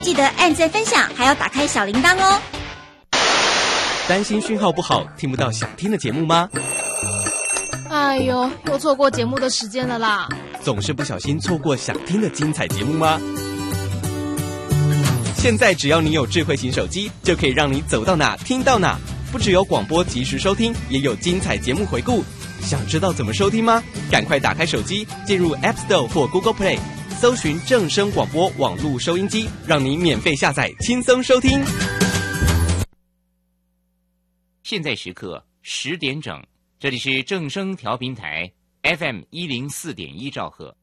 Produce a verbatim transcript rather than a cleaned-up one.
记得按赞分享，还要打开小铃铛哦。 担心讯号不好，听不到想听的节目吗？ 哎呦，又错过节目的时间了啦！ 总是不小心错过想听的精彩节目吗？现在只要你有智慧型手机，就可以让你走到哪听到哪。不只有广播及时收听，也有精彩节目回顾。想知道怎么收听吗？赶快打开手机，进入 App Store 或 Google Play， 搜寻正声广播网络收音机，让你免费下载，轻松收听。 现在时刻十点整，这里是正声调频台 F M 一零四点一兆赫。